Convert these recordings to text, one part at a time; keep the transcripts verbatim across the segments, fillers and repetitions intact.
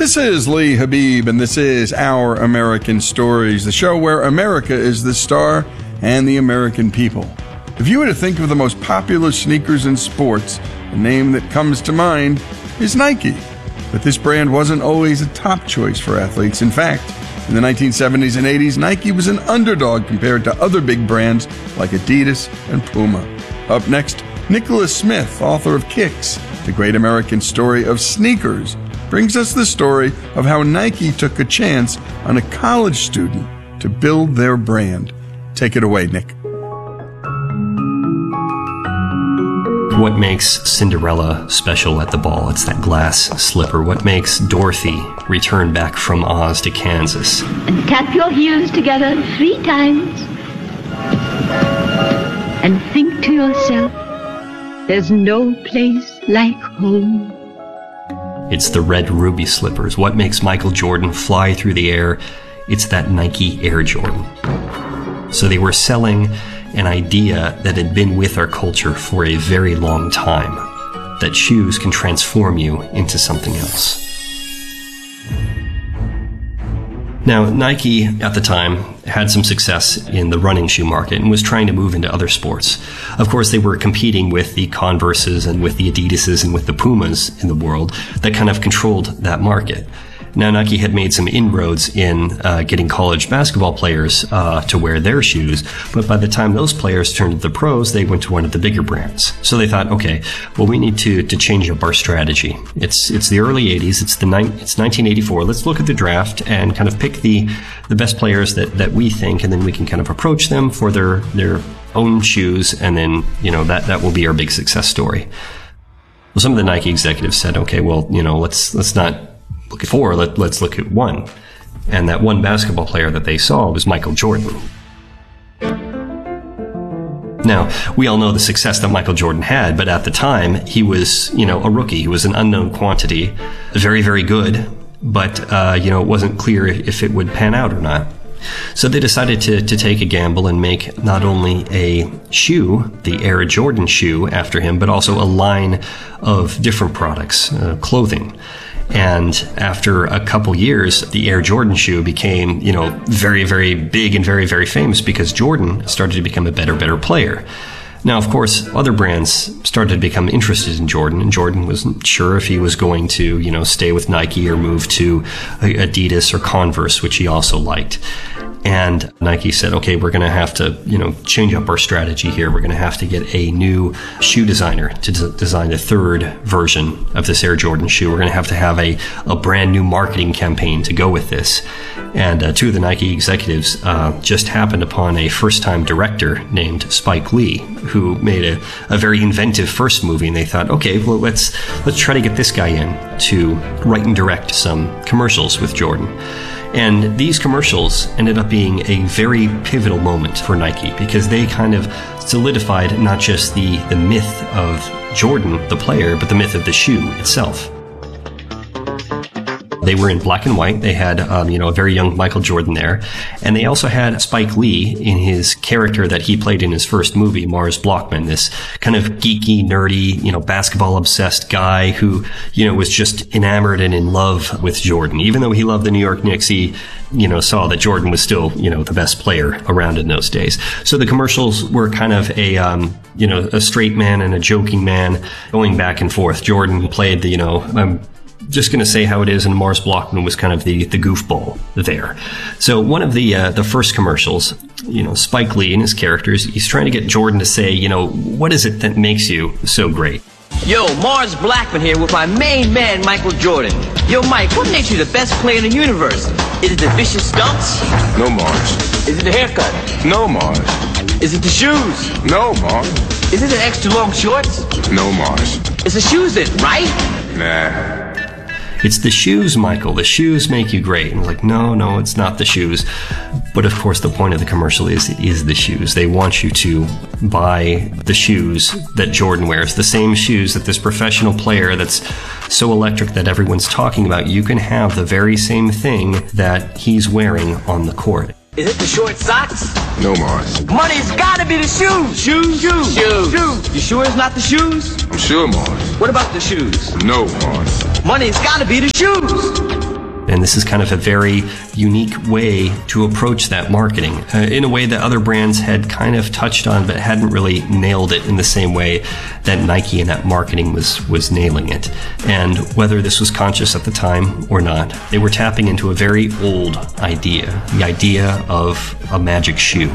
This is Lee Habib, and this is Our American Stories, the show where America is the star and the American people. If you were to think of the most popular sneakers in sports, the name that comes to mind is Nike. But this brand wasn't always a top choice for athletes. In fact, in the nineteen seventies and eighties, Nike was an underdog compared to other big brands like Adidas and Puma. Up next, Nicholas Smith, author of Kicks, The Great American Story of Sneakers, brings us the story of how Nike took a chance on a college student to build their brand. Take it away, Nick. What makes Cinderella special at the ball? It's that glass slipper. What makes Dorothy return back from Oz to Kansas? And tap your heels together three times. And think to yourself, there's no place like home. It's the red ruby slippers. What makes Michael Jordan fly through the air? It's that Nike Air Jordan. So they were selling an idea that had been with our culture for a very long time, that shoes can transform you into something else. Now, Nike, at the time, had some success in the running shoe market and was trying to move into other sports. Of course, they were competing with the Converses and with the Adidases and with the Pumas in the world that kind of controlled that market. Now, Nike had made some inroads in uh, getting college basketball players uh, to wear their shoes, but by the time those players turned to the pros, they went to one of the bigger brands. So they thought, okay, well, we need to to change up our strategy. It's it's the early eighties. It's the ni- it's nineteen eighty-four. Let's look at the draft and kind of pick the the best players that that we think, and then we can kind of approach them for their their own shoes, and then you know that that will be our big success story. Well, some of the Nike executives said, okay, well, you know, let's let's not look at four, let, let's look at one. And that one basketball player that they saw was Michael Jordan. Now, we all know the success that Michael Jordan had, but at the time, he was, you know, a rookie. He was an unknown quantity, very, very good, but, uh, you know, it wasn't clear if it would pan out or not. So they decided to, to take a gamble and make not only a shoe, the Air Jordan shoe, after him, but also a line of different products, uh, clothing. And after a couple years, the Air Jordan shoe became, you know, very, very big and very, very famous because Jordan started to become a better, better player. Now, of course, other brands started to become interested in Jordan, and Jordan wasn't sure if he was going to, you know, stay with Nike or move to Adidas or Converse, which he also liked. And Nike said, okay, we're going to have to, you know, change up our strategy here. We're going to have to get a new shoe designer to d- design a third version of this Air Jordan shoe. We're going to have to have a, a brand new marketing campaign to go with this. And uh, two of the Nike executives uh, just happened upon a first-time director named Spike Lee, who made a, a very inventive first movie. And they thought, okay, well, let's let's try to get this guy in to write and direct some commercials with Jordan. And these commercials ended up being a very pivotal moment for Nike because they kind of solidified not just the, the myth of Jordan, the player, but the myth of the shoe itself. They were in black and white. They had, um, you know, a very young Michael Jordan there. And they also had Spike Lee in his character that he played in his first movie, Mars Blockman, this kind of geeky, nerdy, you know, basketball-obsessed guy who, you know, was just enamored and in love with Jordan. Even though he loved the New York Knicks, he, you know, saw that Jordan was still, you know, the best player around in those days. So the commercials were kind of a, um, you know, a straight man and a joking man going back and forth. Jordan played the, you know, um, just going to say how it is, and Mars Blockman was kind of the, the goofball there. So one of the uh, the first commercials, you know, Spike Lee and his characters, he's trying to get Jordan to say, you know, what is it that makes you so great? Yo, Mars Blackman here with my main man, Michael Jordan. Yo, Mike, what makes you the best player in the universe? Is it the vicious stunts? No, Mars. Is it the haircut? No, Mars. Is it the shoes? No, Mars. Is it the extra long shorts? No, Mars. It's the shoes then, right? Nah. It's the shoes, Michael. The shoes make you great. And like, no, no, it's not the shoes. But of course, the point of the commercial is it is the shoes. They want you to buy the shoes that Jordan wears, the same shoes that this professional player that's so electric that everyone's talking about. You can have the very same thing that he's wearing on the court. Is it the short socks? No, Mars. Money's gotta be the shoes. Shoes, shoes, shoes. shoes. You sure it's not the shoes? I'm sure, Mars. What about the shoes? No, Mars. Money's gotta be the shoes. And this is kind of a very unique way to approach that marketing uh, in a way that other brands had kind of touched on but hadn't really nailed it in the same way that Nike and that marketing was, was nailing it. And whether this was conscious at the time or not, they were tapping into a very old idea, the idea of a magic shoe.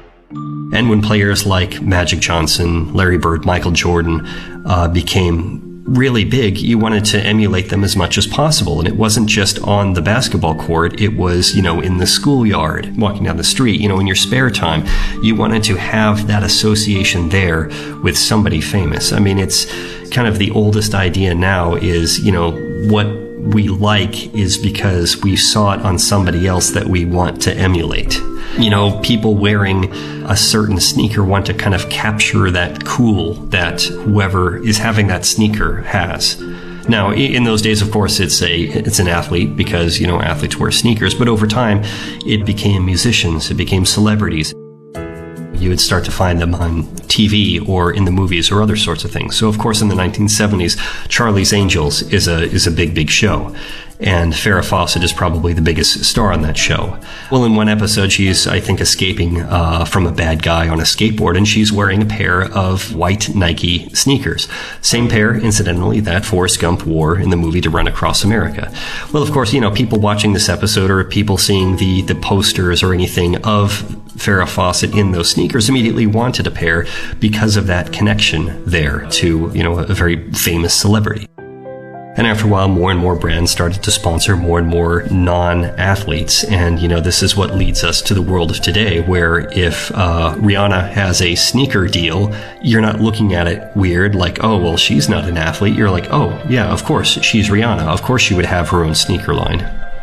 And when players like Magic Johnson, Larry Bird, Michael Jordan uh, became really big, you wanted to emulate them as much as possible. And it wasn't just on the basketball court, it was, you know, in the schoolyard, walking down the street, you know, in your spare time. You wanted to have that association there with somebody famous. I mean, it's kind of the oldest idea now is, you know, what we like is because we saw it on somebody else that we want to emulate. You know, people wearing a certain sneaker want to kind of capture that cool that whoever is having that sneaker has. Now, in those days, of course, it's a it's an athlete because, you know, athletes wear sneakers. But over time, it became musicians, it became celebrities. You would start to find them on T V or in the movies or other sorts of things. So, of course, in the nineteen seventies, Charlie's Angels is a is a big, big show. And Farrah Fawcett is probably the biggest star on that show. Well, in one episode, she's, I think, escaping uh, from a bad guy on a skateboard, and she's wearing a pair of white Nike sneakers. Same pair, incidentally, that Forrest Gump wore in the movie To Run Across America. Well, of course, you know, people watching this episode or people seeing the, the posters or anything of Farrah Fawcett in those sneakers immediately wanted a pair because of that connection there to, you know, a very famous celebrity. And after a while, more and more brands started to sponsor more and more non-athletes. And, you know, this is what leads us to the world of today, where if uh, Rihanna has a sneaker deal, you're not looking at it weird, like, oh, well, she's not an athlete. You're like, oh, yeah, of course, she's Rihanna. Of course she would have her own sneaker line.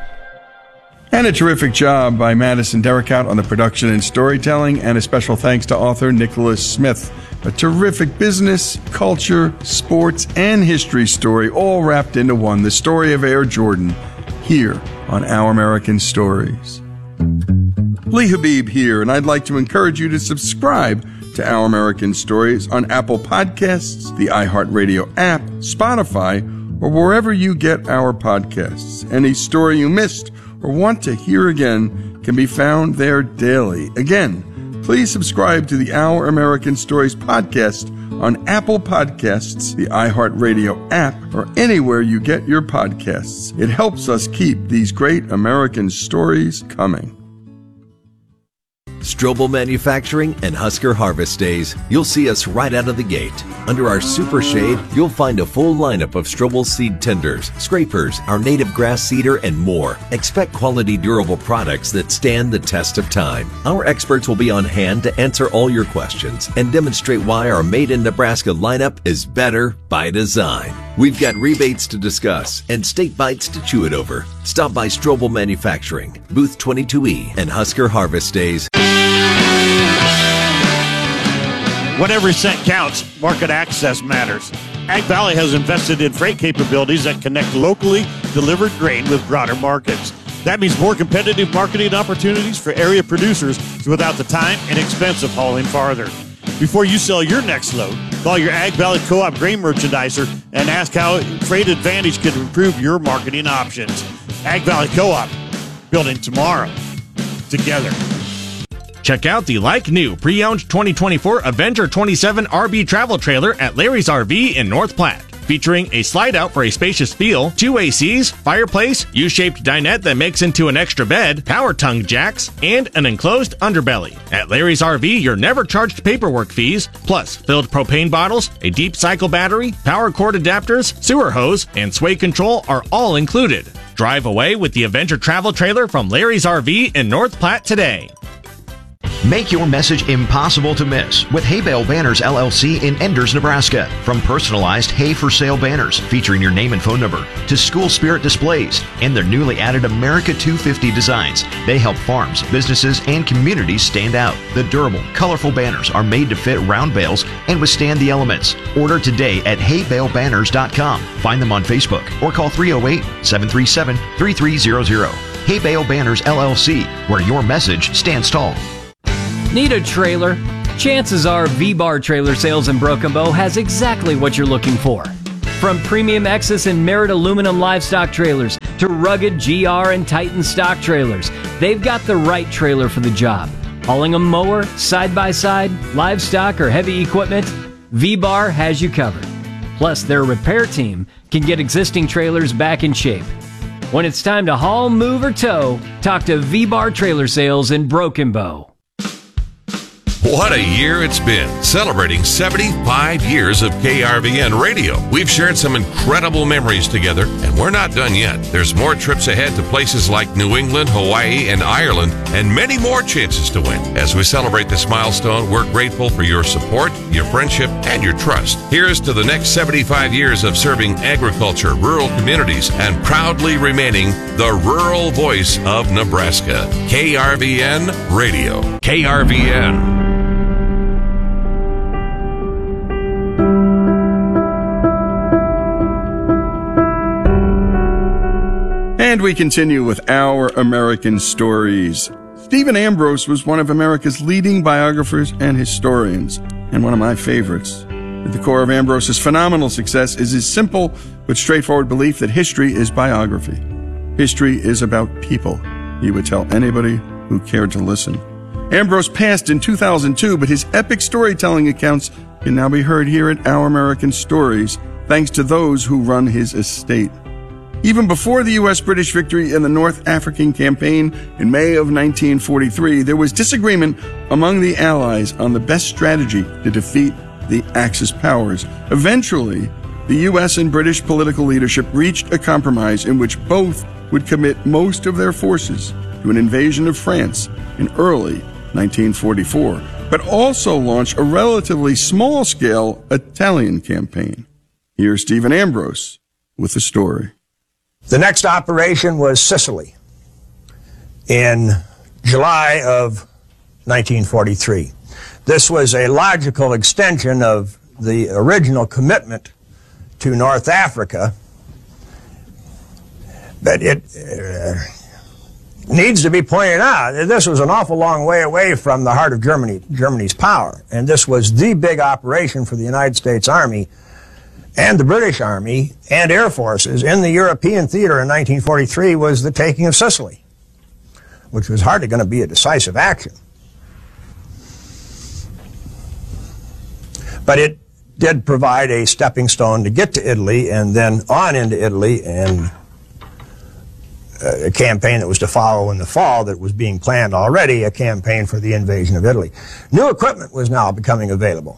And a terrific job by Madison Derrickout on the production and storytelling, and a special thanks to author Nicholas Smith. A terrific business, culture, sports, and history story all wrapped into one. The story of Air Jordan, here on Our American Stories. Lee Habib here, and I'd like to encourage you to subscribe to Our American Stories on Apple Podcasts, the iHeartRadio app, Spotify, or wherever you get our podcasts. Any story you missed or want to hear again can be found there daily. Again, please subscribe to the Our American Stories podcast on Apple Podcasts, the iHeartRadio app, or anywhere you get your podcasts. It helps us keep these great American stories coming. Strobel Manufacturing and Husker Harvest Days. You'll see us right out of the gate. Under our super shade, you'll find a full lineup of Strobel seed tenders, scrapers, our native grass seeder, and more. Expect quality, durable products that stand the test of time. Our experts will be on hand to answer all your questions and demonstrate why our Made in Nebraska lineup is better by design. We've got rebates to discuss and state bites to chew it over. Stop by Strobel Manufacturing, Booth twenty-two E, and Husker Harvest Days. When every cent counts, market access matters. Ag Valley has invested in freight capabilities that connect locally delivered grain with broader markets. That means more competitive marketing opportunities for area producers without the time and expense of hauling farther. Before you sell your next load, call your Ag Valley Co-op grain merchandiser and ask how Freight Advantage can improve your marketing options. Ag Valley Co-op, building tomorrow together. Check out the like-new pre-owned twenty twenty-four Avenger twenty-seven R B travel trailer at Larry's R V in North Platte. Featuring a slide-out for a spacious feel, two A Cs, fireplace, U-shaped dinette that makes into an extra bed, power tongue jacks, and an enclosed underbelly. At Larry's R V, you're never charged paperwork fees, plus filled propane bottles, a deep cycle battery, power cord adapters, sewer hose, and sway control are all included. Drive away with the Avenger travel trailer from Larry's R V in North Platte today. Make your message impossible to miss with Hay Bale Banners L L C in Enders, Nebraska. From personalized hay for sale banners featuring your name and phone number to school spirit displays and their newly added America two fifty designs, they help farms, businesses, and communities stand out. The durable, colorful banners are made to fit round bales and withstand the elements. Order today at hay bale banners dot com. Find them on Facebook or call three oh eight, seven three seven, three three zero zero. Hay Bale Banners L L C, where your message stands tall. Need a trailer? Chances are V-Bar Trailer Sales in Broken Bow has exactly what you're looking for. From premium Exus and Merit aluminum livestock trailers to rugged G R and Titan stock trailers. They've got the right trailer for the job. Hauling a mower, side-by-side, livestock, or heavy equipment, V-Bar has you covered. Plus, their repair team can get existing trailers back in shape. When it's time to haul, move, or tow, talk to V-Bar Trailer Sales in Broken Bow. What a year it's been, celebrating seventy-five years of K R V N radio. We've shared some incredible memories together, and we're not done yet. There's more trips ahead to places like New England, Hawaii, and Ireland, and many more chances to win. As we celebrate this milestone, we're grateful for your support, your friendship, and your trust. Here's to the next seventy-five years of serving agriculture, rural communities, and proudly remaining the rural voice of Nebraska. K R V N Radio. K R V N. And we continue with Our American Stories. Stephen Ambrose was one of America's leading biographers and historians, and one of my favorites. At the core of Ambrose's phenomenal success is his simple but straightforward belief that history is biography. History is about people, he would tell anybody who cared to listen. Ambrose passed in two thousand two, but his epic storytelling accounts can now be heard here at Our American Stories, thanks to those who run his estate. Even before the U S British victory in the North African campaign in May of nineteen forty-three, there was disagreement among the Allies on the best strategy to defeat the Axis powers. Eventually, the U S and British political leadership reached a compromise in which both would commit most of their forces to an invasion of France in early nineteen forty-four, but also launch a relatively small-scale Italian campaign. Here's Stephen Ambrose with the story. The next operation was Sicily in July of nineteen forty-three. This was a logical extension of the original commitment to North Africa, but it uh, needs to be pointed out that this was an awful long way away from the heart of Germany, Germany's power, and this was the big operation for the United States Army and the British Army and Air Forces in the European theater in nineteen forty-three was the taking of Sicily, which was hardly going to be a decisive action. But it did provide a stepping stone to get to Italy and then on into Italy, and a campaign that was to follow in the fall that was being planned already, a campaign for the invasion of Italy. New equipment was now becoming available.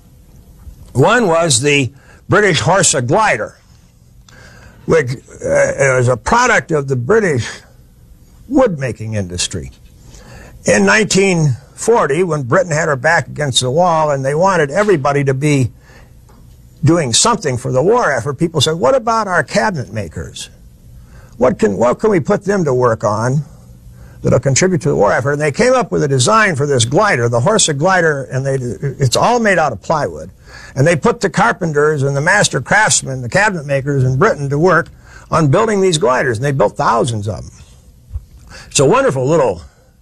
One was the British Horsa glider, which uh, is a product of the British wood-making industry. In nineteen forty, when Britain had her back against the wall and they wanted everybody to be doing something for the war effort, people said, what about our cabinet makers? What can, what can we put them to work on that'll contribute to the war effort? And they came up with a design for this glider, the Horsa glider, and they, it's all made out of plywood. And they put the carpenters and the master craftsmen, the cabinet makers in Britain to work on building these gliders, and they built thousands of them. It's a wonderful little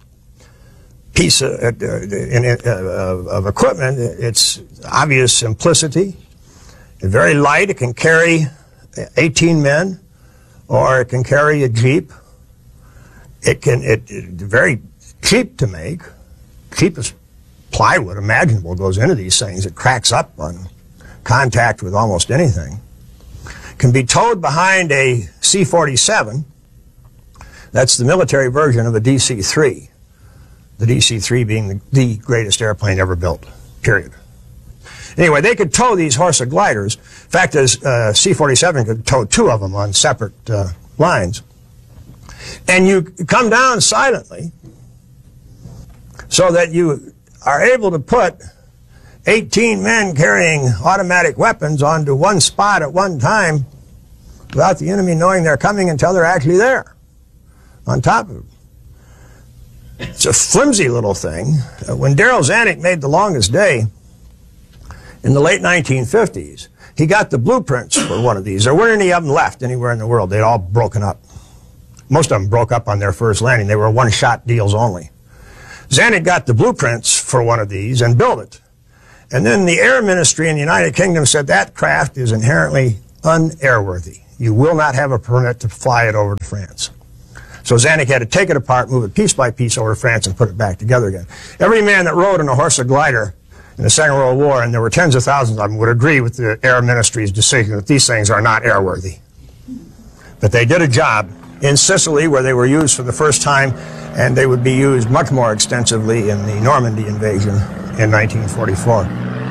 piece of, uh, in, uh, of equipment. It's obvious simplicity. It's very light. It can carry eighteen men, or it can carry a Jeep. It can, it, it very cheap to make, cheapest plywood imaginable goes into these things. It cracks up on contact with almost anything. Can be towed behind a C forty-seven. That's the military version of a D C three. The D C three being the, the greatest airplane ever built, period. Anyway, they could tow these Horsa gliders. In fact, a uh, C forty-seven could tow two of them on separate uh, lines. And you come down silently so that you are able to put eighteen men carrying automatic weapons onto one spot at one time without the enemy knowing they're coming until they're actually there, on top of them. It's a flimsy little thing. Uh, when Darrell Zanuck made The Longest Day in the late nineteen fifties, he got the blueprints for one of these. There weren't any of them left anywhere in the world. They'd all broken up. Most of them broke up on their first landing. They were one-shot deals only. Zanuck got the blueprints for one of these and built it. And then the Air Ministry in the United Kingdom said that craft is inherently unairworthy. You will not have a permit to fly it over to France. So Zanuck had to take it apart, move it piece by piece over to France, and put it back together again. Every man that rode in a Horsa glider in the Second World War, and there were tens of thousands of them, would agree with the Air Ministry's decision that these things are not airworthy. But they did a job in Sicily, where they were used for the first time, and they would be used much more extensively in the Normandy invasion in nineteen forty-four.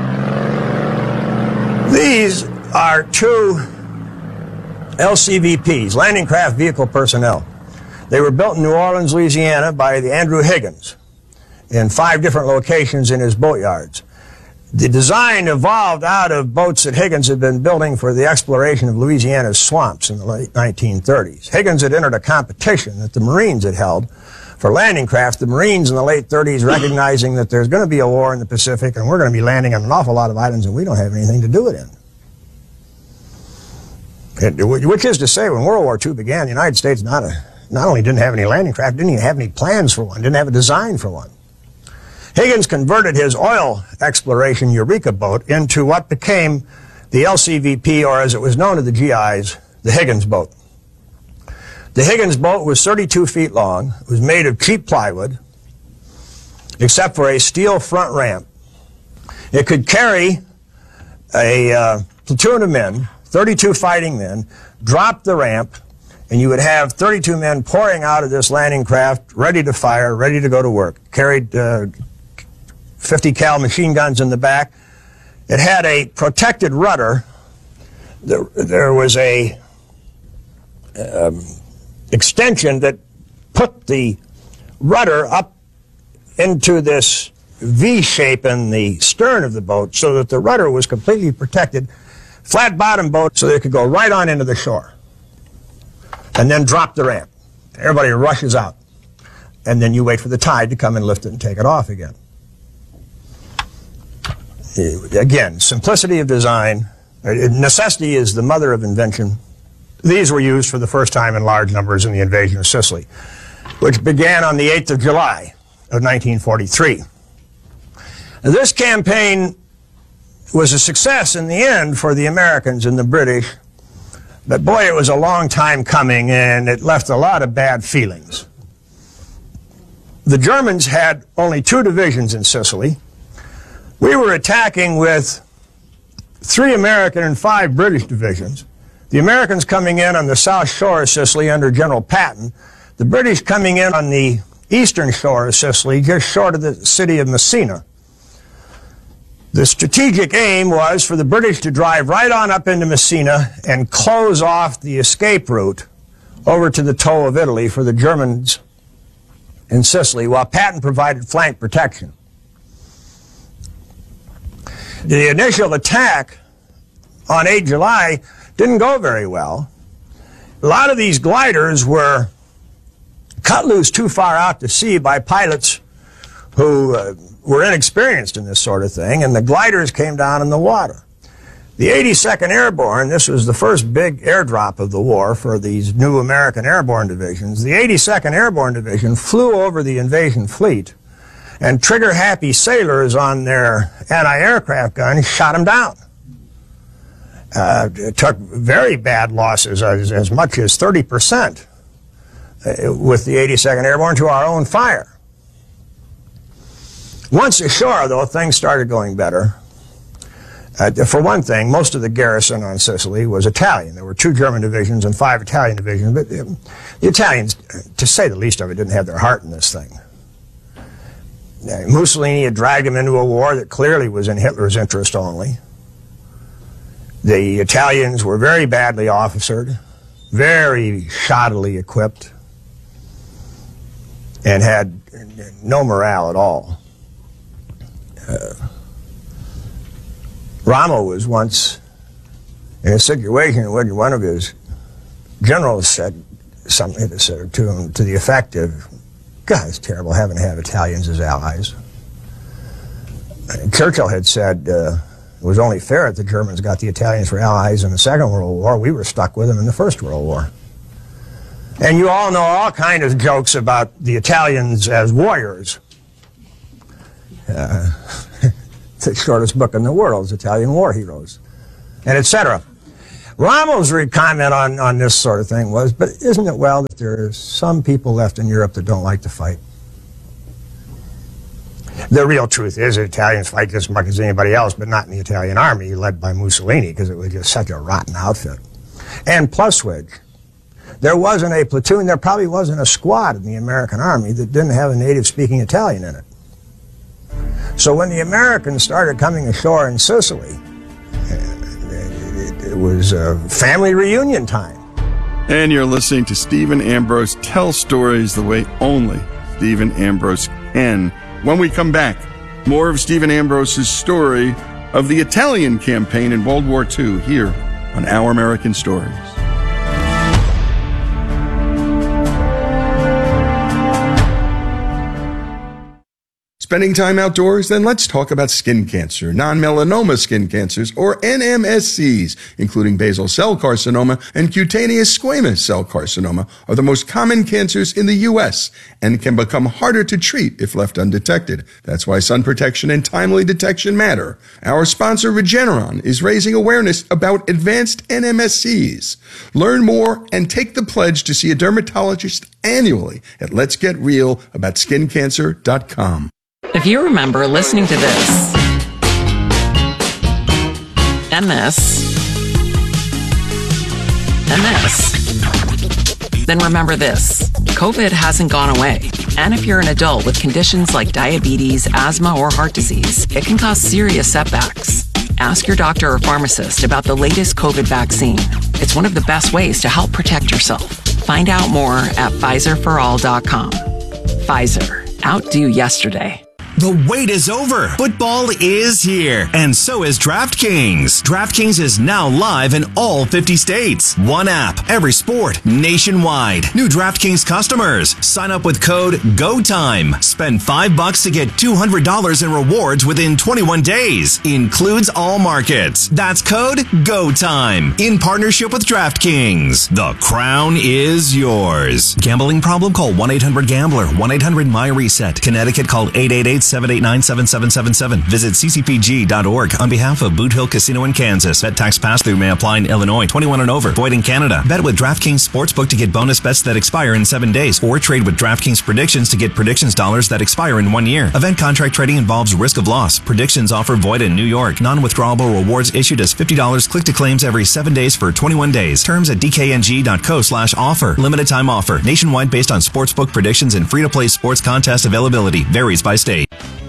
These are two L C V Ps, Landing Craft Vehicle Personnel. They were built in New Orleans, Louisiana by the Andrew Higgins in five different locations in his boatyards. The design evolved out of boats that Higgins had been building for the exploration of Louisiana's swamps in the late nineteen thirties. Higgins had entered a competition that the Marines had held for landing craft. The Marines in the late thirties, recognizing that there's going to be a war in the Pacific and we're going to be landing on an awful lot of islands and we don't have anything to do it in. It, which is to say, when World War Two began, the United States not, a, not only didn't have any landing craft, didn't even have any plans for one, didn't have a design for one. Higgins converted his oil exploration Eureka boat into what became the L C V P, or as it was known to the G Is, the Higgins boat. The Higgins boat was thirty-two feet long. It was made of cheap plywood, except for a steel front ramp. It could carry a uh, platoon of men, thirty-two fighting men, drop the ramp, and you would have thirty-two men pouring out of this landing craft, ready to fire, ready to go to work. Carried uh, fifty cal machine guns in the back. It had a protected rudder. There, there was a um, extension that put the rudder up into this V shape in the stern of the boat so that the rudder was completely protected. Flat bottom boat so they could go right on into the shore and then drop the ramp. Everybody rushes out, and then you wait for the tide to come and lift it and take it off again. Again, simplicity of design. Necessity is the mother of invention. These were used for the first time in large numbers in the invasion of Sicily, which began on the eighth of July of nineteen forty-three. This campaign was a success in the end for the Americans and the British, but boy, it was a long time coming, and it left a lot of bad feelings. The Germans had only two divisions in Sicily. We were attacking with three American and five British divisions. The Americans coming in on the south shore of Sicily under General Patton, the British coming in on the eastern shore of Sicily, just short of the city of Messina. The strategic aim was for the British to drive right on up into Messina and close off the escape route over to the toe of Italy for the Germans in Sicily, while Patton provided flank protection. The initial attack on the eighth of July didn't go very well. A lot of these gliders were cut loose too far out to sea by pilots who uh, were inexperienced in this sort of thing, and the gliders came down in the water. The eighty-second Airborne, this was the first big airdrop of the war for these new American airborne divisions. The eighty-second Airborne Division flew over the invasion fleet, and trigger-happy sailors on their anti-aircraft guns shot them down. Uh, it took very bad losses, as, as much as thirty percent uh, with the eighty-second Airborne to our own fire. Once ashore, though, things started going better. Uh, for one thing, most of the garrison on Sicily was Italian. There were two German divisions and five Italian divisions, but uh, the Italians, to say the least of it, didn't have their heart in this thing. Uh, Mussolini had dragged them into a war that clearly was in Hitler's interest only. The Italians were very badly officered, very shoddily equipped, and had no morale at all. Uh, Rommel was once in a situation in which one of his generals said something to him to the effect of, God, it's terrible having to have Italians as allies. And Churchill had said uh, it was only fair that the Germans got the Italians for allies in the Second World War. We were stuck with them in the First World War. And you all know all kinds of jokes about the Italians as warriors. Uh, the shortest book in the world is Italian War Heroes, and et cetera. Rommel's comment on, on this sort of thing was, but isn't it well that there are some people left in Europe that don't like to fight? The real truth is that Italians fight just as much as anybody else, but not in the Italian army led by Mussolini, because it was just such a rotten outfit. And Pluswig, there wasn't a platoon, there probably wasn't a squad in the American army that didn't have a native-speaking Italian in it. So when the Americans started coming ashore in Sicily, it was a family reunion time. And you're listening to Stephen Ambrose tell stories the way only Stephen Ambrose can. When we come back, more of Stephen Ambrose's story of the Italian campaign in World War Two here on Our American Stories. Spending time outdoors? Then let's talk about skin cancer, non-melanoma skin cancers, or N M S Cs, including basal cell carcinoma and cutaneous squamous cell carcinoma, are the most common cancers in the U S and can become harder to treat if left undetected. That's why sun protection and timely detection matter. Our sponsor, Regeneron, is raising awareness about advanced N M S Cs. Learn more and take the pledge to see a dermatologist annually at lets get real about skin cancer dot com. If you remember listening to this, and this, and this, then remember this. COVID hasn't gone away. And if you're an adult with conditions like diabetes, asthma, or heart disease, it can cause serious setbacks. Ask your doctor or pharmacist about the latest COVID vaccine. It's one of the best ways to help protect yourself. Find out more at Pfizer for all dot com. Pfizer. Outdo yesterday. The wait is over. Football is here, and so is DraftKings. DraftKings is now live in all fifty states. One app, every sport, nationwide. New DraftKings customers, sign up with code GOTIME. Spend five bucks to get two hundred dollars in rewards within twenty-one days. Includes all markets. That's code GOTIME. In partnership with DraftKings. The crown is yours. Gambling problem? Call one eight hundred gambler. one eight hundred my reset. Connecticut, call eight eight eight, seven eight nine, seven seven seven seven. Visit c c p g dot org on behalf of Boot Hill Casino in Kansas. Bet tax pass-through may apply in Illinois. twenty-one and over. Void in Canada. Bet with DraftKings Sportsbook to get bonus bets that expire in seven days. Or trade with DraftKings Predictions to get predictions dollars that expire in one year. Event contract trading involves risk of loss. Predictions offer void in New York. Non-withdrawable rewards issued as fifty dollars click to claims every seven days for twenty-one days. Terms at d k n g dot co slash offer. Limited time offer. Nationwide based on Sportsbook predictions and free-to-play sports contest availability. Varies by state.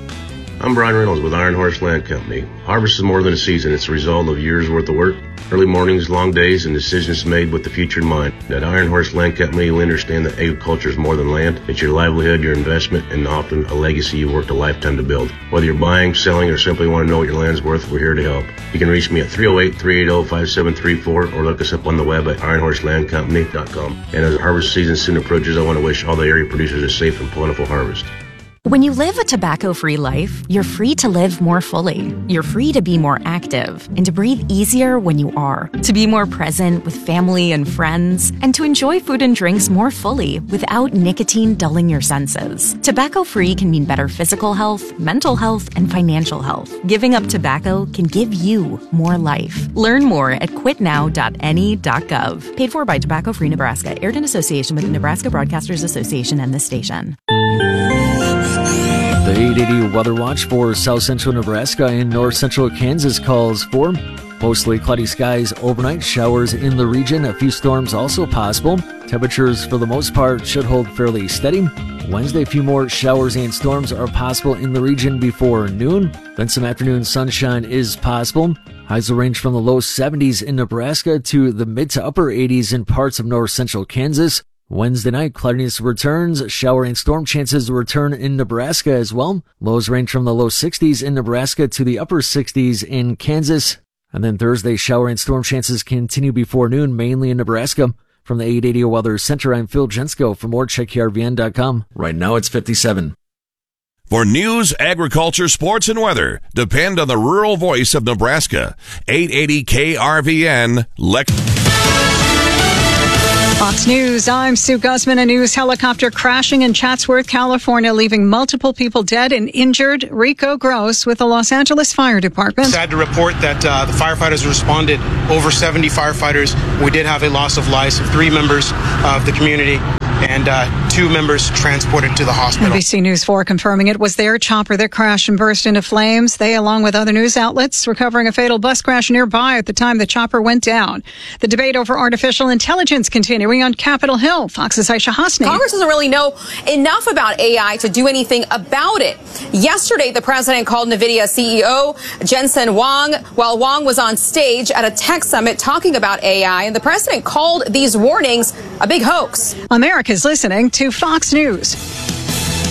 I'm Brian Reynolds with Iron Horse Land Company. Harvest is more than a season. It's a result of years' worth of work, early mornings, long days, and decisions made with the future in mind. At Iron Horse Land Company, you'll understand that agriculture is more than land. It's your livelihood, your investment, and often a legacy you've worked a lifetime to build. Whether you're buying, selling, or simply want to know what your land's worth, we're here to help. You can reach me at three oh eight, three eight oh, five seven three four or look us up on the web at iron horse land company dot com. And as harvest season soon approaches, I want to wish all the area producers a safe and plentiful harvest. When you live a tobacco-free life, you're free to live more fully. You're free to be more active and to breathe easier when you are, to be more present with family and friends, and to enjoy food and drinks more fully without nicotine dulling your senses. Tobacco-free can mean better physical health, mental health, and financial health. Giving up tobacco can give you more life. Learn more at quit now dot n e dot gov. Paid for by Tobacco Free Nebraska. Aired in association with the Nebraska Broadcasters Association and this station. The eight eighty Weather Watch for south central Nebraska and north central Kansas calls for mostly cloudy skies overnight, showers in the region, a few storms also possible. Temperatures for the most part should hold fairly steady. Wednesday, a few more showers and storms are possible in the region before noon. Then some afternoon sunshine is possible. Highs will range from the low seventies in Nebraska to the mid to upper eighties in parts of north central Kansas. Wednesday night, cloudiness returns. Shower and storm chances return in Nebraska as well. Lows range from the low sixties in Nebraska to the upper sixties in Kansas. And then Thursday, shower and storm chances continue before noon, mainly in Nebraska. From the eight eighty Weather Center, I'm Phil Jensko. For more, check k r v n dot com. Right now, it's fifty-seven. For news, agriculture, sports, and weather, depend on the rural voice of Nebraska. eight eighty K R V N, Lex. Fox News, I'm Sue Guzman. A news helicopter crashing in Chatsworth, California, leaving multiple people dead and injured. Rico Gross with the Los Angeles Fire Department. Sad to report that uh, the firefighters responded, over seventy firefighters. We did have a loss of lives of three members of the community and uh, two members transported to the hospital. N B C News four confirming it was their chopper that crashed and burst into flames. They, along with other news outlets, were covering a fatal bus crash nearby at the time the chopper went down. The debate over artificial intelligence continuing on Capitol Hill. Fox's Aisha Hasni. Congress doesn't really know enough about A I to do anything about it. Yesterday, the president called NVIDIA C E O Jensen Huang while Huang was on stage at a tech summit talking about A I, and the president called these warnings a big hoax. America's listening to Fox News.